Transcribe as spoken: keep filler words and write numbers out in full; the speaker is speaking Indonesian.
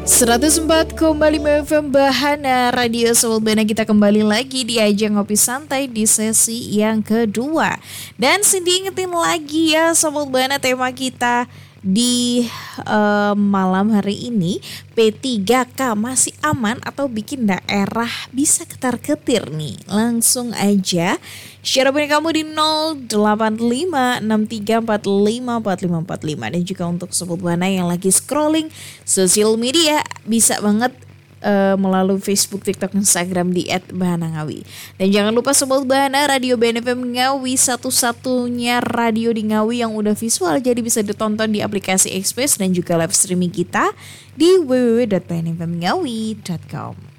seratus empat koma lima F M Bahana Radio Sobat Bana, kita kembali lagi di ajang ngopi santai di sesi yang kedua. Dan Cindy ingetin lagi ya Sobat Bana, tema kita di uh, malam hari ini, P tiga K masih aman atau bikin daerah bisa ketar-ketir nih? Langsung aja share opini kamu di nol delapan lima enam tiga empat lima empat lima empat lima. Dan juga untuk Sobat Bana yang lagi scrolling sosial media, bisa banget Uh, melalui Facebook, TikTok, Instagram di et bahana ngawi. Dan jangan lupa Sobat Bahana, Radio B N F M Ngawi satu-satunya radio di Ngawi yang udah visual, jadi bisa ditonton di aplikasi Express dan juga live streaming kita di w w w dot b n f m ngawi dot com.